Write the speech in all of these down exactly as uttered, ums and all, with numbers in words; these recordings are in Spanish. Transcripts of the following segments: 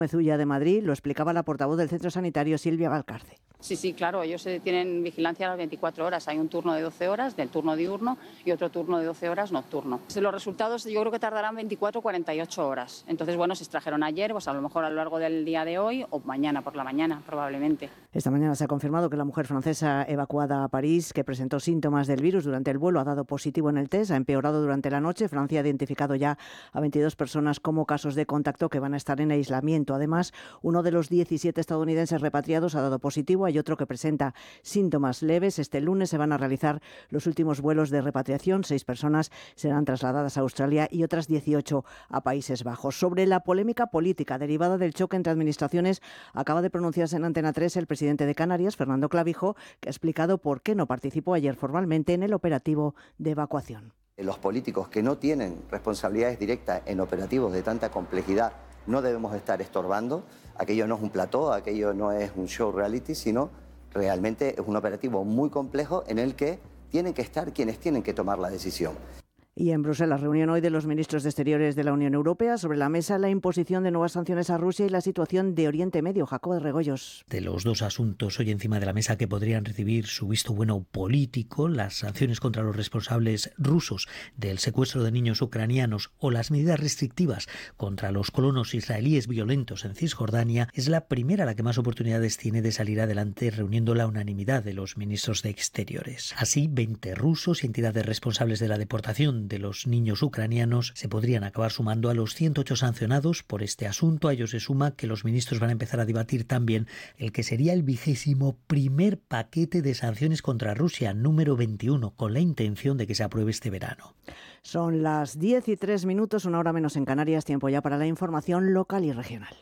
Mezulla de Madrid, lo explicaba la portavoz del centro sanitario Silvia Valcarce. Sí, sí, claro, ellos tienen vigilancia a las veinticuatro horas. Hay un turno de doce horas del turno diurno y otro turno de doce horas nocturno. Los resultados yo creo que tardarán veinticuatro a cuarenta y ocho horas. Entonces, bueno, se extrajeron ayer, pues a lo mejor a lo largo del día de hoy o mañana por la mañana, probablemente. Esta mañana se ha confirmado que la mujer francesa evacuada a París, que presentó síntomas del virus durante el vuelo, ha dado positivo en el test, ha empeorado durante la noche. Francia ha identificado ya a veintidós personas como casos de contacto que van a estar en aislamiento. Además, uno de los diecisiete estadounidenses repatriados ha dado positivo. Hay otro que presenta síntomas leves. Este lunes se van a realizar los últimos vuelos de repatriación. Seis personas serán trasladadas a Australia y otras dieciocho a Países Bajos. Sobre la polémica política derivada del choque entre administraciones, acaba de pronunciarse en Antena tres el presidente de Canarias, Fernando Clavijo, que ha explicado por qué no participó ayer formalmente en el operativo de evacuación. Los políticos que no tienen responsabilidades directas en operativos de tanta complejidad no debemos estar estorbando. Aquello no es un plató, aquello no es un show reality, sino realmente es un operativo muy complejo en el que tienen que estar quienes tienen que tomar la decisión. Y en Bruselas, reunión hoy de los ministros de Exteriores de la Unión Europea. Sobre la mesa, la imposición de nuevas sanciones a Rusia y la situación de Oriente Medio. Jacobo de Regoyos. De los dos asuntos hoy encima de la mesa que podrían recibir su visto bueno político, las sanciones contra los responsables rusos del secuestro de niños ucranianos o las medidas restrictivas contra los colonos israelíes violentos en Cisjordania, es la primera la que más oportunidades tiene de salir adelante reuniendo la unanimidad de los ministros de Exteriores. Así, veinte rusos y entidades responsables de la deportación de los niños ucranianos se podrían acabar sumando a los ciento ocho sancionados por este asunto. A ello se suma que los ministros van a empezar a debatir también el que sería el vigésimo primer paquete de sanciones contra Rusia, número veintiuno, con la intención de que se apruebe este verano. Son las diez y tres minutos, una hora menos en Canarias, tiempo ya para la información local y regional.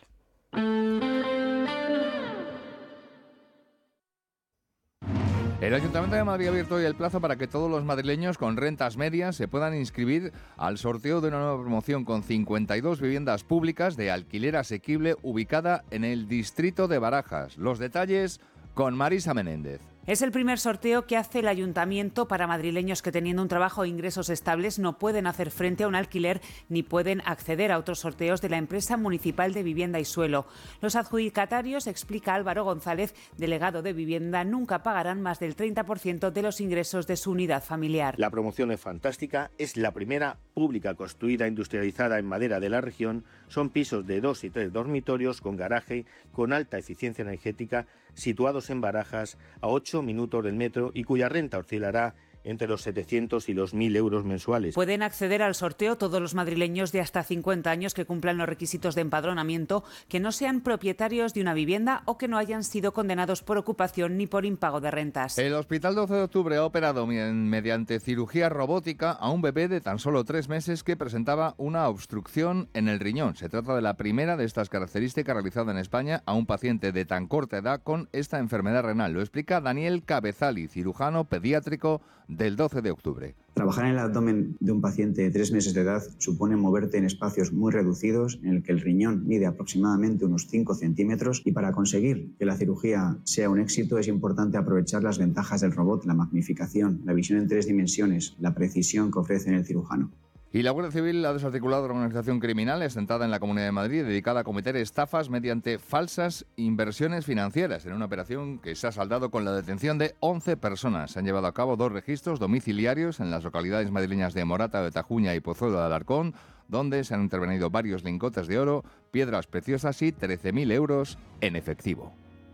El Ayuntamiento de Madrid ha abierto hoy el plazo para que todos los madrileños con rentas medias se puedan inscribir al sorteo de una nueva promoción con cincuenta y dos viviendas públicas de alquiler asequible ubicada en el distrito de Barajas. Los detalles con Marisa Menéndez. Es el primer sorteo que hace el Ayuntamiento para madrileños que teniendo un trabajo o ingresos estables no pueden hacer frente a un alquiler ni pueden acceder a otros sorteos de la empresa municipal de vivienda y suelo. Los adjudicatarios, explica Álvaro González, delegado de vivienda, nunca pagarán más del treinta por ciento de los ingresos de su unidad familiar. La promoción es fantástica, es la primera pública construida industrializada en madera de la región. Son pisos de dos y tres dormitorios con garaje, con alta eficiencia energética, situados en Barajas a ocho minutos del metro y cuya renta oscilará entre los setecientos y los mil euros mensuales. Pueden acceder al sorteo todos los madrileños de hasta cincuenta años que cumplan los requisitos de empadronamiento, que no sean propietarios de una vivienda o que no hayan sido condenados por ocupación ni por impago de rentas. El Hospital doce de octubre ha operado mediante cirugía robótica a un bebé de tan solo tres meses que presentaba una obstrucción en el riñón. Se trata de la primera de estas características realizada en España a un paciente de tan corta edad con esta enfermedad renal. Lo explica Daniel Cabezali, cirujano pediátrico del doce de octubre. Trabajar en el abdomen de un paciente de tres meses de edad supone moverte en espacios muy reducidos en el que el riñón mide aproximadamente unos cinco centímetros y para conseguir que la cirugía sea un éxito es importante aprovechar las ventajas del robot, la magnificación, la visión en tres dimensiones, la precisión que ofrece el cirujano. Y la Guardia Civil ha desarticulado una organización criminal asentada en la Comunidad de Madrid dedicada a cometer estafas mediante falsas inversiones financieras en una operación que se ha saldado con la detención de once personas. Se han llevado a cabo dos registros domiciliarios en las localidades madrileñas de Morata, de Tajuña y Pozuelo de Alarcón, donde se han intervenido varios lingotes de oro, piedras preciosas y trece mil euros en efectivo.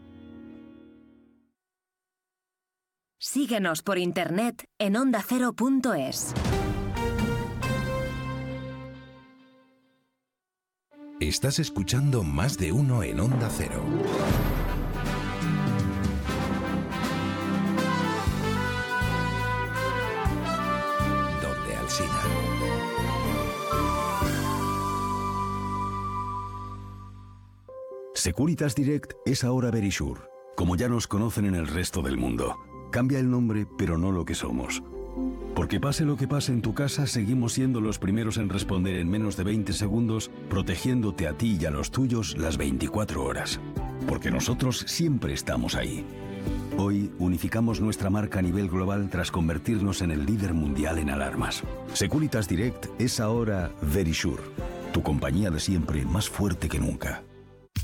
Síguenos por internet en onda cero punto es. Estás escuchando Más de Uno en Onda Cero. Donde Alsina. Securitas Direct es ahora Verisure, como ya nos conocen en el resto del mundo. Cambia el nombre, pero no lo que somos. Porque pase lo que pase en tu casa, seguimos siendo los primeros en responder en menos de veinte segundos, protegiéndote a ti y a los tuyos las veinticuatro horas. Porque nosotros siempre estamos ahí. Hoy unificamos nuestra marca a nivel global tras convertirnos en el líder mundial en alarmas. Securitas Direct es ahora Verisure, tu compañía de siempre más fuerte que nunca.